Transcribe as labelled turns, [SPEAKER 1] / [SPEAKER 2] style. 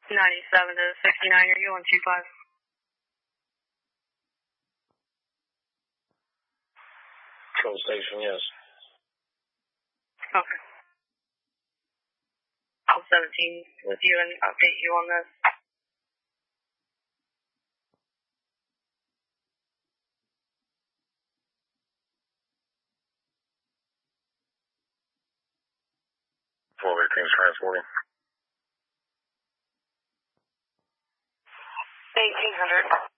[SPEAKER 1] 97 to 69, you're going 25.
[SPEAKER 2] Control station, yes.
[SPEAKER 1] Okay. I'll 17 with you and update you on this.
[SPEAKER 2] Full 18's transporting.
[SPEAKER 1] 1800.